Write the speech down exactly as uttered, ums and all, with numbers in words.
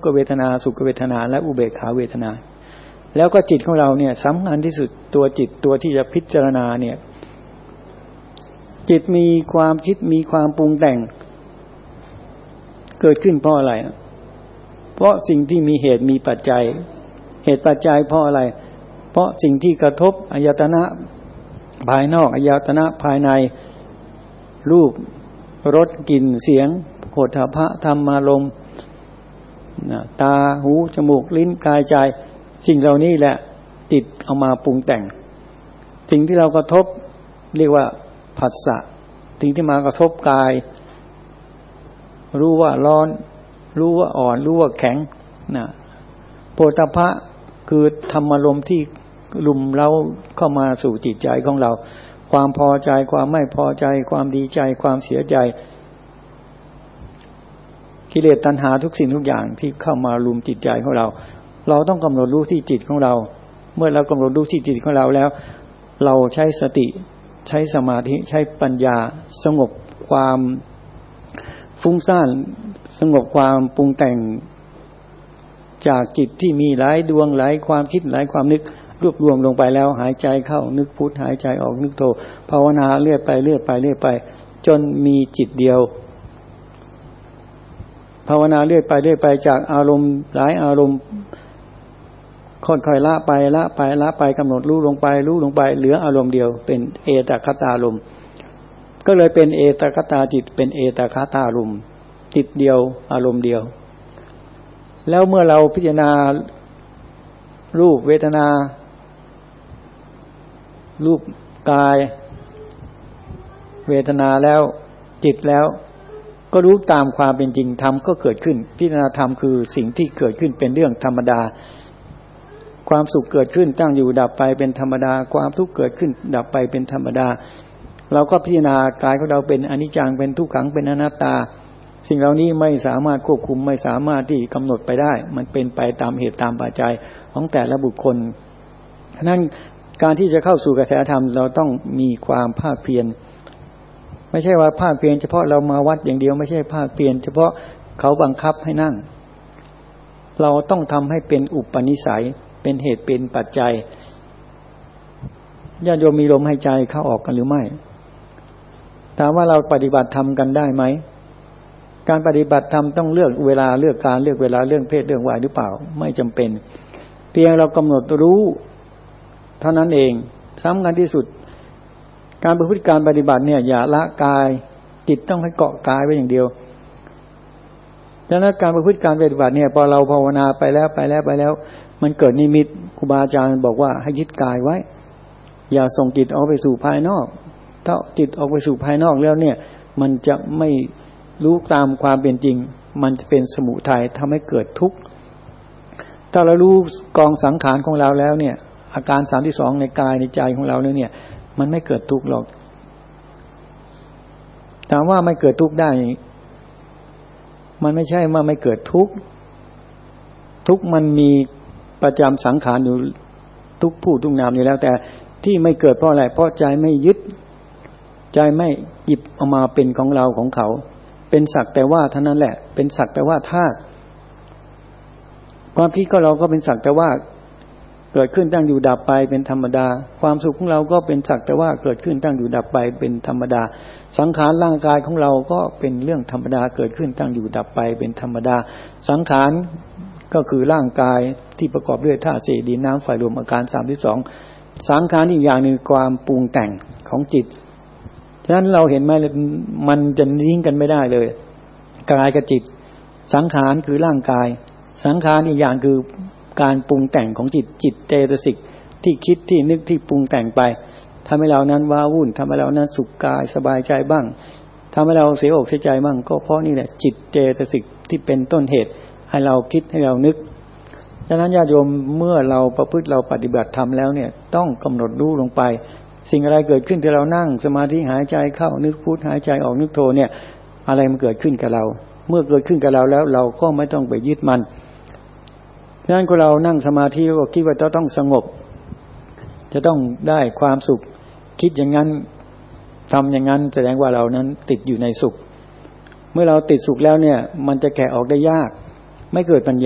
ขเวทนาสุขเวทนาและอุเบกขาเวทนาแล้วก็จิตของเราเนี่ยสำคัญที่สุดตัวจิตตัวที่จะพิจารณาเนี่ยจิตมีความคิดมีความปรุงแต่งเกิดขึ้นเพราะอะไรเพราะสิ่งที่มีเหตุมีปัจจัยเหตุปัจจัยเพราะอะไรเพราะสิ่งที่กระทบอายตนะภายนอกอายตนะภายในรูปรสกลิ่นเสียงโผฏฐัพพะธรรมารมณ์ตาหูจมูกลิ้นกายใจสิ่งเหล่านี้แหละจิตเอามาปรุงแต่งสิ่งที่เรากระทบเรียกว่าผัสสะสิ่งที่มากระทบกายรู้ว่าร้อนรู้ว่าอ่อนรู้ว่าแข็งนะโผฏฐัพพะคือธรรมารมณ์ที่ลุมเร้าเข้ามาสู่จิตใจของเราความพอใจความไม่พอใจความดีใจความเสียใจกิเลสตัณหาทุกสิ่งทุกอย่างที่เข้ามาลุมจิตใจของเราเราต้องกำหนดรู้ที่จิตของเราเมื่อเรากำหนดรู้ที่จิตของเราแล้วเราใช้สติใช้สมาธิใช้ปัญญาสงบความฟุ้งซ่านสงบความปรุงแต่งจากจิตที่มีหลายดวงหลายความคิดหลายความนึกรวบรวมลงไปแล้วหายใจเข้านึกพุทหายใจออกนึกโธภาวนาเรื่อยไปเรื่อยไปเรื่อยไปจนมีจิตเดียวภาวนาเรื่อยไปเรื่อยไปจากอารมณ์หลายอารมณ์ค่อยๆละไปละไปละไปกำหนดรู้ลงไปรู้ลงไปเหลืออารมณ์เดียวเป็นเอตคตารมณ์ก็เลยเป็นเอตคตาจิตเป็นเอตคตารมณ์จิตเดียวอารมณ์เดียวแล้วเมื่อเราพิจารณารูปเวทนารูปกายเวทนาแล้วจิตแล้วก็รู้ตามความเป็นจริงธรรมก็เกิดขึ้นพิจารณาธรรมคือสิ่งที่เกิดขึ้นเป็นเรื่องธรรมดาความสุขเกิดขึ้นตั้งอยู่ดับไปเป็นธรรมดาความทุกข์เกิดขึ้นดับไปเป็นธรรมดาเราก็พิจารณากายของเราเป็นอนิจจังเป็นทุกขังเป็นอนัตตาสิ่งเหล่านี้ไม่สามารถควบคุมไม่สามารถที่กำหนดไปได้มันเป็นไปตามเหตุตามปัจจัยของแต่ละบุคคลฉะนั้นการที่จะเข้าสู่กระแสธรรมเราต้องมีความภาคเพียรไม่ใช่ว่าภาคเพียรเฉพาะเรามาวัดอย่างเดียวไม่ใช่ภาคเพียรเฉพาะเขาบังคับให้นั่งเราต้องทำให้เป็นอุปนิสัยเป็นเหตุเป็นปัจจัยญาติโยมมีลมหายใจเข้าออกกันหรือไม่ถามว่าเราปฏิบัติธรรมกันได้ไหมการปฏิบัติธรรมต้องเลือกเวลาเลือกการเลือกเวลาเรื่องเพศเรื่องวัยหรือเปล่าไม่จำเป็นเพียงเรากำหนดรู้เท่านั้นเองสำคัญที่สุดการประพฤติการปฏิบัติเนี่ยอย่าละกายจิตต้องให้เกาะกายไว้อย่างเดียวดังนั้นการประพฤติการปฏิบัติเนี่ยพอเราภาวนาไปแล้วไปแล้วไปแล้วมันเกิดนิมิตครูบาอาจารย์บอกว่าให้ยึดกายไว้อย่าส่งจิตออกไปสู่ภายนอกถ้าจิตออกไปสู่ภายนอกแล้วเนี่ยมันจะไม่รู้ตามความเป็นจริงมันจะเป็นสมุทัยทำให้เกิดทุกข์ถ้าเรารู้กองสังขารของเราแล้วเนี่ยอาการสามที่สองในกายในใจของเราเนี่ยมันไม่เกิดทุกข์หรอกถามว่าไม่เกิดทุกข์ได้มันไม่ใช่ว่าไม่เกิดทุกข์ทุกข์มันมีประจำสังขารอยู่ทุกผู้ทุกนามอยู่แล้วแต่ที่ไม่เกิดเพราะอะไรเพราะใจไม่ยึดใจไม่หยิบเอามาเป็นของเราของเขาเป็นสักแต่ว่าเท่านั้นแหละเป็นสักแต่ว่าธาตุความคิดของเราก็เป็นสักแต่ว่าเกิดขึ้นตั้งอยู่ดับไปเป็นธรรมดาความสุขของเราก็เป็นสักแต่ว่าเกิดขึ้นตั้งอยู่ดับไปเป็นธรรมดาสังขารร่างกายของเราก็เป็นเรื่องธรรมดาเกิดขึ้นตั้งอยู่ดับไปเป็นธรรมดาสังขารก็คือร่างกายที่ประกอบด้วยธาตุสี่ดินน้ำไฟลมอาการสามสิบสองสังขารอีกอย่างหนึ่งความปรุงแต่งของจิตฉะนั้นเราเห็นไหมมันจะลิงก์กันไม่ได้เลยกายกับจิตสังขารคือร่างกายสังขารอีกอย่างคือการปรุงแต่งของจิตจิตเจตสิกที่คิดที่นึกที่ปรุงแต่งไปทำให้เรานั้นว้าวุ่นทำให้เรานั้นสุขกายสบายใจบ้างทำให้เราเสียอกเสียใจบ้างก็เพราะนี่แหละจิตเจตสิกที่เป็นต้นเหตุให้เราคิดให้เรานึกฉะนั้นญาติโยมเมื่อเราประพฤติเราปฏิบัติธรรมแล้วเนี่ยต้องกำหนดรู้ลงไปสิ่งอะไรเกิดขึ้นที่เรานั่งสมาธิหายใจเข้านึกพุทหายใจออกนึกโธเนี่ยอะไรมันเกิดขึ้นกับเราเมื่อเกิดขึ้นกับเราแล้วเราก็ไม่ต้องไปยึดมันฉะนั้นคนเรานั่งสมาธิก็คิดว่าจะต้องสงบจะต้องได้ความสุขคิดอย่างนั้นทำอย่างนั้นแสดงว่าเรานั้นติดอยู่ในสุขเมื่อเราติดสุขแล้วเนี่ยมันจะแกะออกได้ยากไม่เกิดปัญญา